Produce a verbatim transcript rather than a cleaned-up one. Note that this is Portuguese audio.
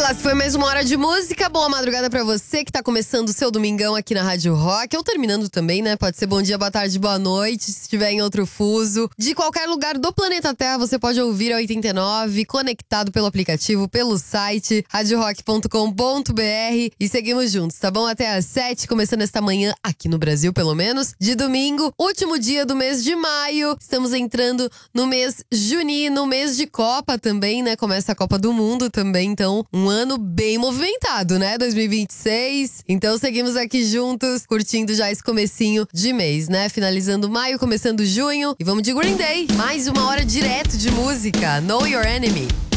lá, foi mais uma hora de música. Boa madrugada pra você que tá começando o seu domingão aqui na Rádio Rock. Ou terminando também, né? Pode ser bom dia, boa tarde, boa noite, se estiver em outro fuso. De qualquer lugar do planeta Terra, você pode ouvir a oitenta e nove, conectado pelo aplicativo, pelo site, rádio rock ponto com ponto b r. E seguimos juntos, tá bom? Até às sete, começando esta manhã, aqui no Brasil pelo menos, de domingo, último dia do mês de maio. Estamos entrando no mês junino, mês de Copa também, né? Começa a Copa do Mundo também, então um ano bem movimentado, né? dois mil e vinte e seis. Então seguimos aqui juntos, curtindo já esse comecinho de mês, né? Finalizando maio, começando junho. E vamos de Green Day. Mais uma hora direto de música. Know Your Enemy.